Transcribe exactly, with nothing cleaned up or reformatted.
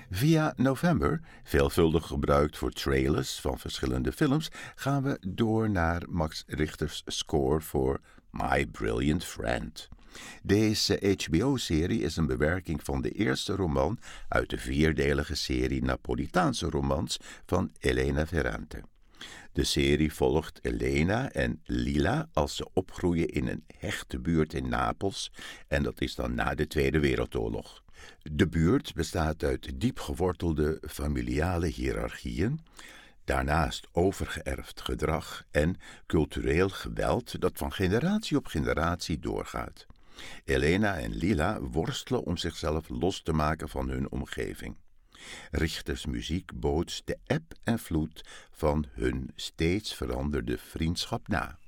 Via November, veelvuldig gebruikt voor trailers van verschillende films, gaan we door naar Max Richter's score voor My Brilliant Friend. Deze H B O-serie is een bewerking van de eerste roman uit de vierdelige serie Napolitaanse romans van Elena Ferrante. De serie volgt Elena en Lila als ze opgroeien in een hechte buurt in Napels, en dat is dan na de Tweede Wereldoorlog. De buurt bestaat uit diep gewortelde familiale hiërarchieën, daarnaast overgeërfd gedrag en cultureel geweld dat van generatie op generatie doorgaat. Elena en Lila worstelen om zichzelf los te maken van hun omgeving. Richters muziek bootst de eb en vloed van hun steeds veranderde vriendschap na.